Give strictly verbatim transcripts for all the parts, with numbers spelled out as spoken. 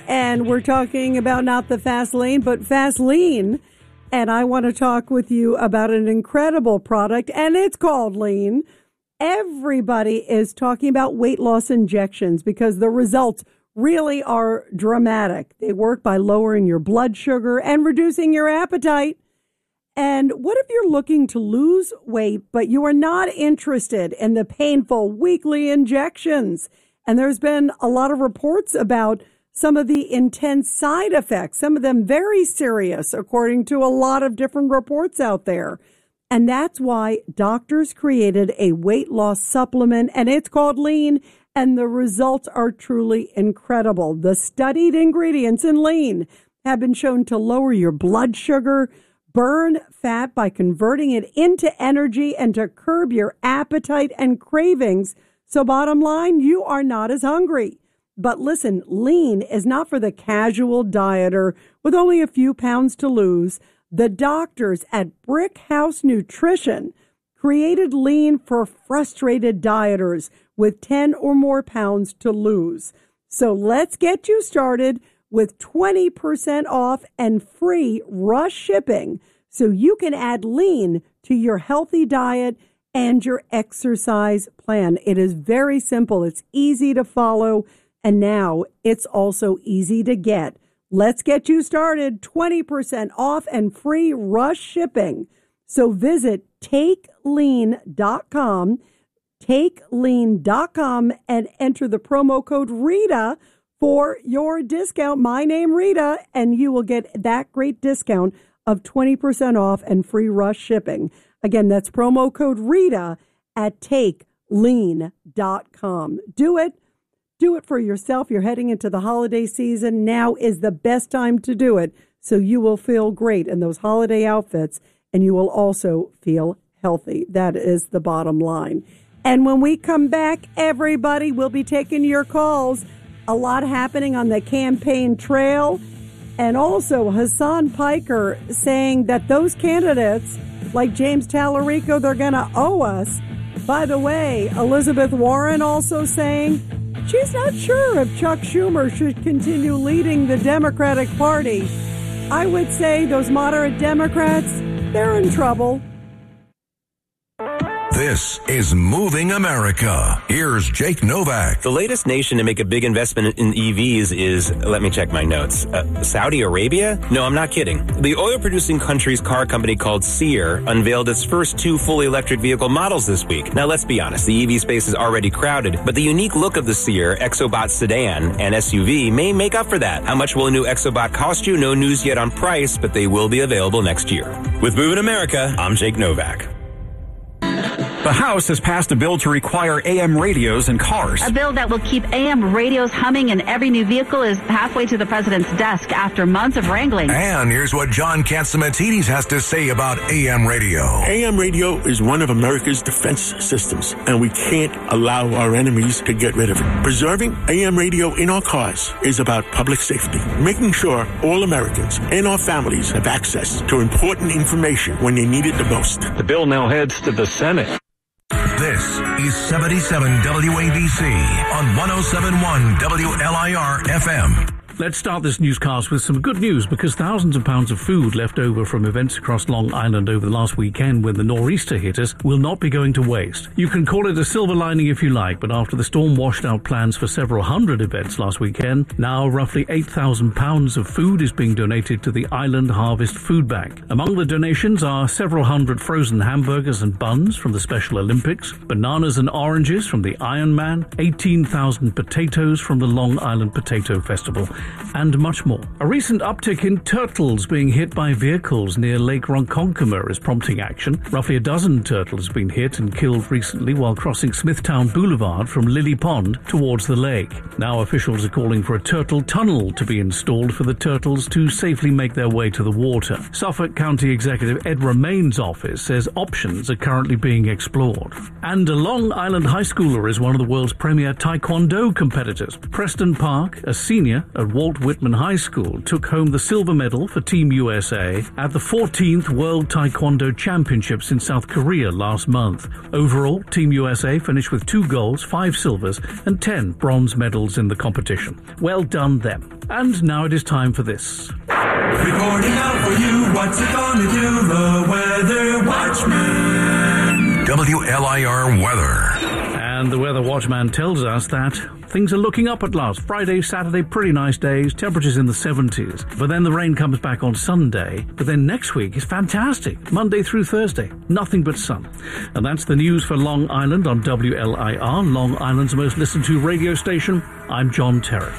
and we're talking about not the fast lane, but fast lean. And I want to talk with you about an incredible product, and it's called Lean. Everybody is talking about weight loss injections because the results really are dramatic. They work by lowering your blood sugar and reducing your appetite. And what if you're looking to lose weight, but you are not interested in the painful weekly injections? And there's been a lot of reports about some of the intense side effects, some of them very serious, according to a lot of different reports out there. And that's why doctors created a weight loss supplement, and it's called Lean, and the results are truly incredible. The studied ingredients in Lean have been shown to lower your blood sugar, burn fat by converting it into energy, and to curb your appetite and cravings. So bottom line, you are not as hungry. But listen, Lean is not for the casual dieter with only a few pounds to lose. The doctors at Brick House Nutrition created Lean for frustrated dieters with ten or more pounds to lose. So let's get you started with twenty percent off and free rush shipping so you can add Lean to your healthy diet and your exercise plan. It is very simple. It's easy to follow, and now it's also easy to get. Let's get you started. twenty percent off and free rush shipping. So visit take lean dot com, take lean dot com, and enter the promo code Rita for your discount. My name, Rita, and you will get that great discount of twenty percent off and free rush shipping. Again, that's promo code Rita at take lean dot com. Do it. Do it for yourself. You're heading into the holiday season. Now is the best time to do it, so you will feel great in those holiday outfits, and you will also feel healthy. That is the bottom line. And when we come back, everybody will be taking your calls. A lot happening on the campaign trail. And also Hassan Piker saying that those candidates, like James Tallarico, they're going to owe us. By the way, Elizabeth Warren also saying she's not sure if Chuck Schumer should continue leading the Democratic Party. I would say those moderate Democrats, they're in trouble. This is Moving America. Here's Jake Novak. The latest nation to make a big investment in E Vs is, let me check my notes, uh, Saudi Arabia? No, I'm not kidding. The oil-producing country's car company called Sear unveiled its first two fully electric vehicle models this week. Now, let's be honest, the E V space is already crowded, but the unique look of the Sear Exobot sedan and S U V may make up for that. How much will a new Exobot cost you? No news yet on price, but they will be available next year. With Moving America, I'm Jake Novak. The House has passed a bill to require A M radios in cars. A bill that will keep A M radios humming in every new vehicle is halfway to the president's desk after months of wrangling. And here's what John Catsimatidis has to say about A M radio. A M radio is one of America's defense systems, and we can't allow our enemies to get rid of it. Preserving A M radio in our cars is about public safety, making sure all Americans and our families have access to important information when they need it the most. The bill now heads to the Senate. This is seventy-seven W A B C on one oh seven point one W L I R F M. Let's start this newscast with some good news because thousands of pounds of food left over from events across Long Island over the last weekend when the nor'easter hit us will not be going to waste. You can call it a silver lining if you like, but after the storm washed out plans for several hundred events last weekend, now roughly eight thousand pounds of food is being donated to the Island Harvest Food Bank. Among the donations are several hundred frozen hamburgers and buns from the Special Olympics, bananas and oranges from the Ironman, eighteen thousand potatoes from the Long Island Potato Festival, and much more. A recent uptick in turtles being hit by vehicles near Lake Ronkonkoma is prompting action. Roughly a dozen turtles have been hit and killed recently while crossing Smithtown Boulevard from Lily Pond towards the lake. Now officials are calling for a turtle tunnel to be installed for the turtles to safely make their way to the water. Suffolk County Executive Ed Romain's office says options are currently being explored. And a Long Island high schooler is one of the world's premier taekwondo competitors. Preston Park, a senior at Walt Whitman High School took home the silver medal for Team U S A at the fourteenth World Taekwondo Championships in South Korea last month. Overall, Team U S A finished with two golds, five silvers, and ten bronze medals in the competition. Well done them. And now it is time for this. Recording out for you, what's it gonna do? The Weather Watchman. W L I R weather. And the Weather Watchman tells us that things are looking up at last. Friday, Saturday, pretty nice days, temperatures in the seventies. But then the rain comes back on Sunday. But then next week is fantastic. Monday through Thursday, nothing but sun. And that's the news for Long Island on W L I R, Long Island's most listened to radio station. I'm John Terrett.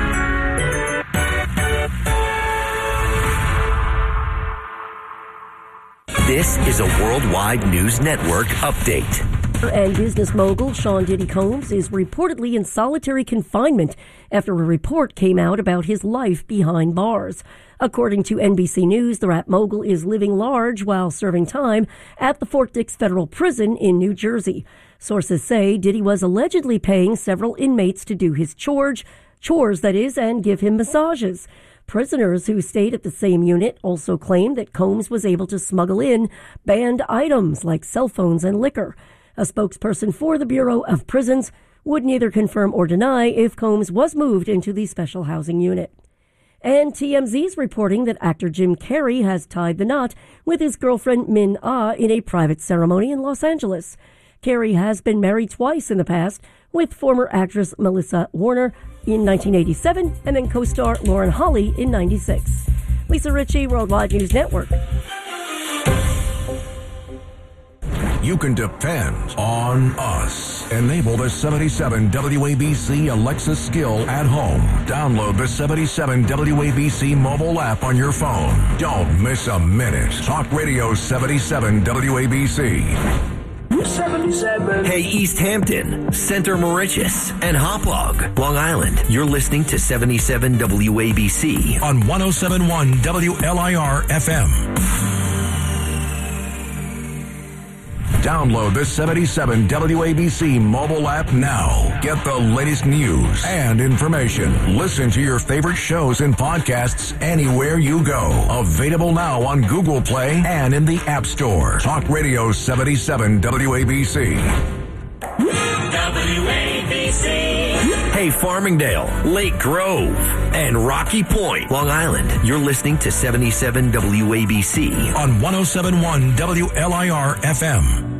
This is a Worldwide News Network update. And business mogul Sean Diddy Combs is reportedly in solitary confinement after a report came out about his life behind bars. According to N B C News, the rap mogul is living large while serving time at the Fort Dix Federal Prison in New Jersey. Sources say Diddy was allegedly paying several inmates to do his chores, chores that is, and give him massages. Prisoners who stayed at the same unit also claimed that Combs was able to smuggle in banned items like cell phones and liquor. A spokesperson for the Bureau of Prisons would neither confirm or deny if Combs was moved into the special housing unit. And T M Z's reporting that actor Jim Carrey has tied the knot with his girlfriend Min Ah in a private ceremony in Los Angeles. Carrey has been married twice in the past, with former actress Melissa Warner in nineteen eighty-seven and then co-star Lauren Holly in ninety-six. Lisa Ritchie, Worldwide News Network. You can depend on us. Enable the seventy-seven W A B C Alexa skill at home. Download the seventy-seven W A B C mobile app on your phone. Don't miss a minute. Talk Radio seventy-seven W A B C. seventy-seven. Hey, East Hampton, Center Moriches, and Hauppauge, Long Island. You're listening to seventy-seven W A B C on one oh seven point one W L I R F M. Download the seventy-seven W A B C mobile app now. Get the latest news and information. Listen to your favorite shows and podcasts anywhere you go. Available now on Google Play and in the App Store. Talk Radio seventy-seven W A B C. W A B C. Hey, Farmingdale, Lake Grove, and Rocky Point, Long Island. You're listening to seventy-seven W A B C on one oh seven point one W L I R F M.